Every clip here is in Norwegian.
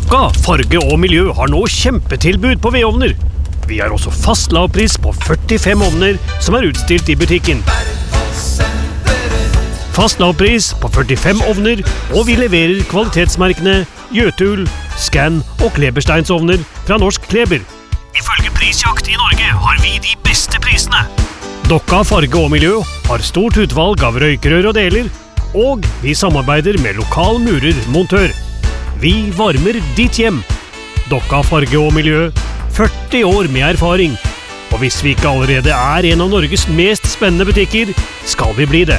Dokka Farge og Miljø har nå kjempetilbud på vedovner. Vi har også fast lavpris på 45 ovner som er utstilt i butikken. Fast lavpris på 45 ovner, og vi leverer kvalitetsmerkene Jøtul, Scan og Klebersteinsovner fra Norsk Kleber. Ifølge Prisjakt i Norge har vi de beste prisene. Dokka Farge og Miljø har stort utvalg av røykerør og deler, og vi samarbeider med lokal murermontør. Vi varmer ditt hjem. Dokka Farge og Miljø, 40 år med erfaring. Og hvis vi ikke allerede er en av Norges mest spennende butikker, skal vi bli det.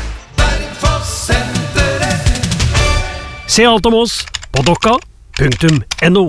Se alt om oss på dokka.no.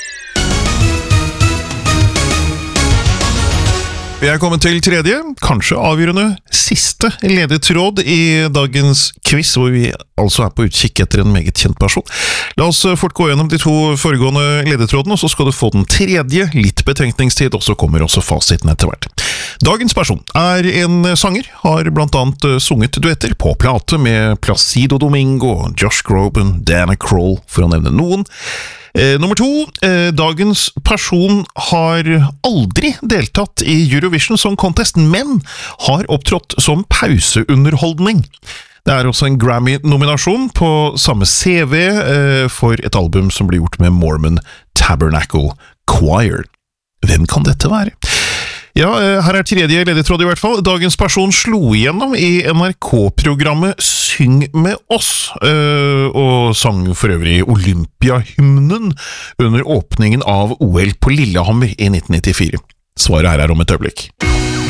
Vi er kommet til tredje, kanskje avgjørende, siste ledetråd i dagens quiz, hvor vi altså er på utkikk etter en meget kjent person. La oss fort gå gjennom de to foregående ledetrådene, og så skal du få den tredje, litt betenkningstid, og så kommer også fasiten etter hvert. Dagens person er en sanger, har blant annet sunget duetter på plate med Placido Domingo, Josh Groban, Dana Kroll, for å nevne noen. Nummer 2, dagens person har aldri deltatt i Eurovision Song Contest, men har opptrådt som pauseunderholdning. Det er også en Grammy-nominasjon på samme CV for et album som ble gjort med Mormon Tabernacle Choir. Hvem kan dette være? Ja, her er tredje ledetråd i hvert fall. Dagens person slo igjennom i NRK-programmet Syng med oss, og sang for øvrig Olympiahymnen under åpningen av OL på Lillehammer i 1994. Svaret her er om et øyeblikk.